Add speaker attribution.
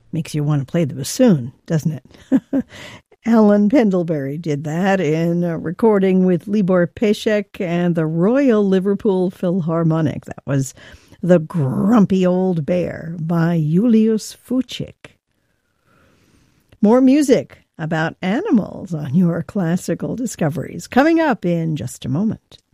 Speaker 1: Makes you want to play the bassoon, doesn't it? Alan Pendlebury did that in a recording with Libor Pecek and the Royal Liverpool Philharmonic. That was The Grumpy Old Bear by Julius Fuchik. More music about animals on your classical discoveries coming up in just a moment.